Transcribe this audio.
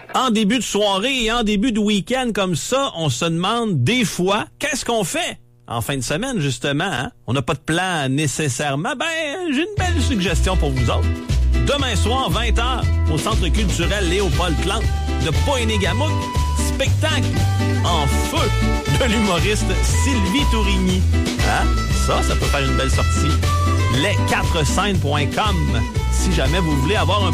En début de soirée et en début de week-end comme ça, on se demande des fois, qu'est-ce qu'on fait en fin de semaine, justement? Hein? On n'a pas de plan nécessairement. J'ai une belle suggestion pour vous autres. Demain soir, 20h, au Centre culturel Léopold Plante de Pointe-Négamouk, spectacle en feu de l'humoriste Sylvie Tourigny. Hein? Ça peut faire une belle sortie. Les4scènes.com si jamais vous voulez avoir un